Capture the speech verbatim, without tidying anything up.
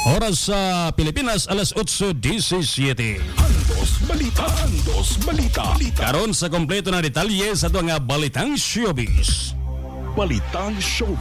Oras sa Pilipinas, alas otso disisiete. Andos Balita. Andos Balita. Karon sa kompleto na detalye sa ito nga Balitang Showbiz. Balitang Showbiz.